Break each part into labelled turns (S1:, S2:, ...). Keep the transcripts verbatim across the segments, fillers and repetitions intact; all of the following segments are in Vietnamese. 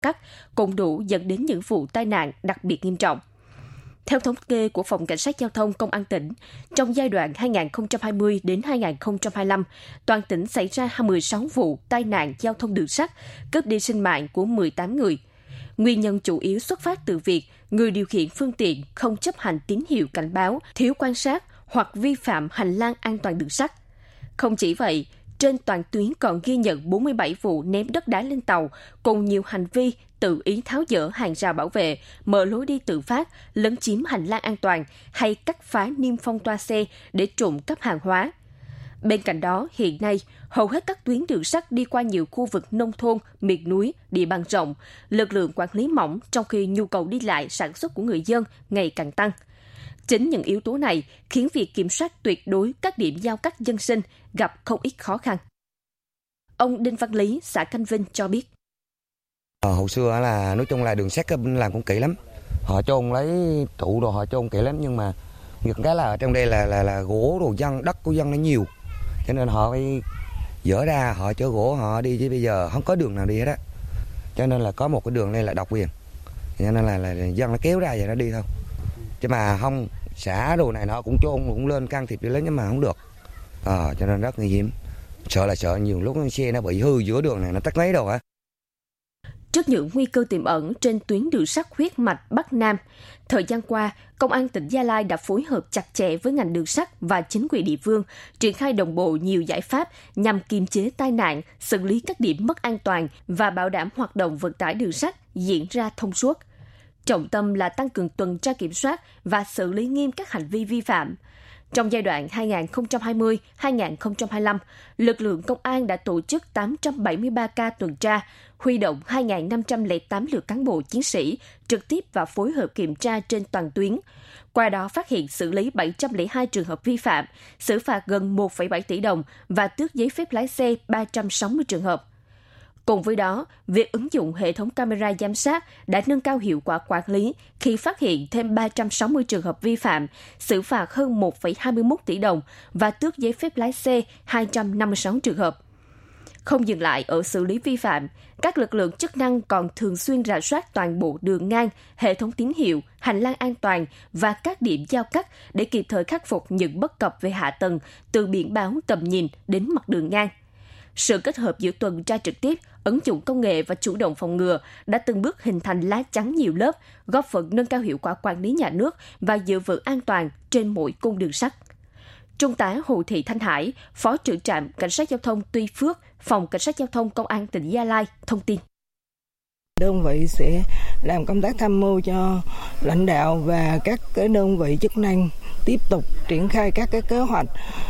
S1: cắt cũng đủ dẫn đến những vụ tai nạn đặc biệt nghiêm trọng. Theo thống kê của Phòng Cảnh sát Giao thông Công an tỉnh, trong giai đoạn hai nghìn không trăm hai mươi đến hai nghìn không trăm hai mươi lăm, toàn tỉnh xảy ra mười sáu vụ tai nạn giao thông đường sắt, cướp đi sinh mạng của mười tám người. Nguyên nhân chủ yếu xuất phát từ việc người điều khiển phương tiện không chấp hành tín hiệu cảnh báo, thiếu quan sát hoặc vi phạm hành lang an toàn đường sắt. Không chỉ vậy, trên toàn tuyến còn ghi nhận bốn mươi bảy vụ ném đất đá lên tàu, cùng nhiều hành vi tự ý tháo dỡ hàng rào bảo vệ, mở lối đi tự phát, lấn chiếm hành lang an toàn hay cắt phá niêm phong toa xe để trộm cắp hàng hóa. Bên cạnh đó, hiện nay, hầu hết các tuyến đường sắt đi qua nhiều khu vực nông thôn, miền núi, địa bàn rộng, lực lượng quản lý mỏng trong khi nhu cầu đi lại sản xuất của người dân ngày càng tăng. Chính những yếu tố này khiến việc kiểm soát tuyệt đối các điểm giao cắt dân sinh gặp không ít khó khăn. Ông Đinh Văn Lý, xã Canh Vinh cho biết.
S2: Ờ, hồi xưa là nói chung là đường sắt làm cũng kỹ lắm. Họ chôn lấy trụ đồ họ chôn kỹ lắm, nhưng mà những cái là ở trong đây là là là gỗ đồ dân, đất của dân nó nhiều. Cho nên họ phải dỡ ra, họ chở gỗ họ đi, chứ bây giờ không có đường nào đi hết á. Cho nên là có một cái đường này là độc quyền. Cho nên là, là dân nó kéo ra vậy nó đi thôi. Chứ mà không xả đồ này nó cũng chôn cũng lên can thiệp đi lớn, nhưng mà không được. Ờ, cho nên rất nguy hiểm. Sợ là sợ nhiều lúc xe nó bị hư giữa đường này, nó tắt máy đâu hả?
S1: Trước những nguy cơ tiềm ẩn trên tuyến đường sắt huyết mạch Bắc Nam, thời gian qua, Công an tỉnh Gia Lai đã phối hợp chặt chẽ với ngành đường sắt và chính quyền địa phương, triển khai đồng bộ nhiều giải pháp nhằm kiềm chế tai nạn, xử lý các điểm mất an toàn và bảo đảm hoạt động vận tải đường sắt diễn ra thông suốt. Trọng tâm là tăng cường tuần tra kiểm soát và xử lý nghiêm các hành vi vi phạm. Trong giai đoạn hai nghìn không trăm hai mươi đến hai nghìn không trăm hai mươi lăm, lực lượng công an đã tổ chức tám trăm bảy mươi ba ca tuần tra, huy động hai nghìn năm trăm lẻ tám lượt cán bộ chiến sĩ trực tiếp và phối hợp kiểm tra trên toàn tuyến. Qua đó phát hiện xử lý bảy trăm lẻ hai trường hợp vi phạm, xử phạt gần một phẩy bảy tỷ đồng và tước giấy phép lái xe ba trăm sáu mươi trường hợp. Cùng với đó, việc ứng dụng hệ thống camera giám sát đã nâng cao hiệu quả quản lý khi phát hiện thêm ba trăm sáu mươi trường hợp vi phạm, xử phạt hơn một phẩy hai mươi mốt tỷ đồng và tước giấy phép lái xe hai trăm năm mươi sáu trường hợp. Không dừng lại ở xử lý vi phạm, các lực lượng chức năng còn thường xuyên rà soát toàn bộ đường ngang, hệ thống tín hiệu, hành lang an toàn và các điểm giao cắt để kịp thời khắc phục những bất cập về hạ tầng, từ biển báo tầm nhìn đến mặt đường ngang. Sự kết hợp giữa tuần tra trực tiếp, ứng dụng công nghệ và chủ động phòng ngừa đã từng bước hình thành lá chắn nhiều lớp, góp phần nâng cao hiệu quả quản lý nhà nước và giữ vững an toàn trên mỗi cung đường sắt. Trung tá Hồ Thị Thanh Hải, Phó trưởng trạm Cảnh sát Giao thông Tuy Phước, Phòng Cảnh sát Giao thông Công an tỉnh Gia Lai thông tin.
S3: Đơn vị sẽ làm công tác tham mưu cho lãnh đạo và các cái đơn vị chức năng tiếp tục triển khai các cái kế hoạch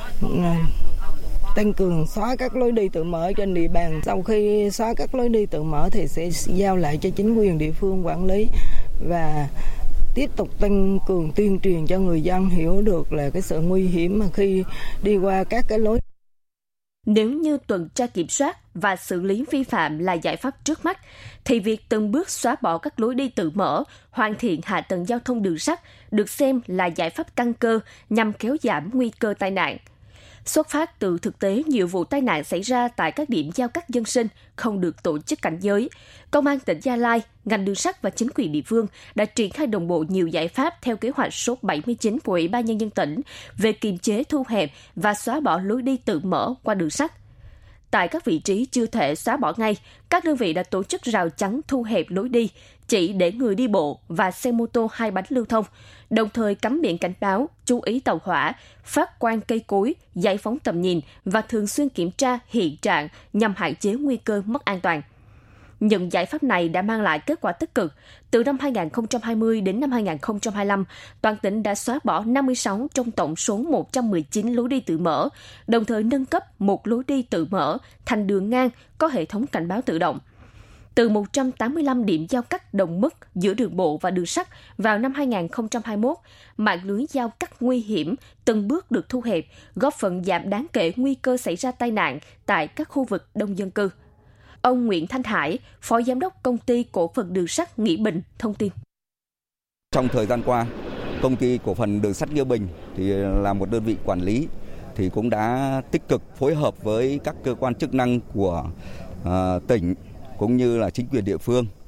S3: tăng cường xóa các lối đi tự mở trên địa bàn. Sau khi xóa các lối đi tự mở thì sẽ giao lại cho chính quyền địa phương quản lý và tiếp tục tăng cường tuyên truyền cho người dân hiểu được là cái sự nguy hiểm mà khi đi qua các cái lối.
S1: Nếu như tuần tra kiểm soát và xử lý vi phạm là giải pháp trước mắt, thì việc từng bước xóa bỏ các lối đi tự mở, hoàn thiện hạ tầng giao thông đường sắt được xem là giải pháp căn cơ nhằm kéo giảm nguy cơ tai nạn. Xuất phát từ thực tế nhiều vụ tai nạn xảy ra tại các điểm giao cắt dân sinh không được tổ chức cảnh giới, Công an tỉnh Gia Lai, ngành đường sắt và chính quyền địa phương đã triển khai đồng bộ nhiều giải pháp theo kế hoạch số bảy mươi chín của Ủy ban Nhân dân tỉnh về kiềm chế, thu hẹp và xóa bỏ lối đi tự mở qua đường sắt. Tại các vị trí chưa thể xóa bỏ ngay, các đơn vị đã tổ chức rào chắn thu hẹp lối đi, chỉ để người đi bộ và xe mô tô hai bánh lưu thông, đồng thời cắm biển cảnh báo, chú ý tàu hỏa, phát quang cây cối, giải phóng tầm nhìn và thường xuyên kiểm tra hiện trạng nhằm hạn chế nguy cơ mất an toàn. Những giải pháp này đã mang lại kết quả tích cực. Từ năm hai nghìn không trăm hai mươi đến năm hai nghìn không trăm hai mươi lăm, toàn tỉnh đã xóa bỏ năm mươi sáu trong tổng số một trăm mười chín lối đi tự mở, đồng thời nâng cấp một lối đi tự mở thành đường ngang có hệ thống cảnh báo tự động. Từ một trăm tám mươi lăm điểm giao cắt đồng mức giữa đường bộ và đường sắt vào năm hai nghìn không trăm hai mươi mốt, mạng lưới giao cắt nguy hiểm từng bước được thu hẹp, góp phần giảm đáng kể nguy cơ xảy ra tai nạn tại các khu vực đông dân cư. Ông Nguyễn Thanh Hải, Phó Giám đốc Công ty Cổ phần Đường sắt Nghĩa Bình thông tin.
S4: Trong thời gian qua, Công ty Cổ phần Đường sắt Nghĩa Bình thì là một đơn vị quản lý thì cũng đã tích cực phối hợp với các cơ quan chức năng của uh, tỉnh cũng như là chính quyền địa phương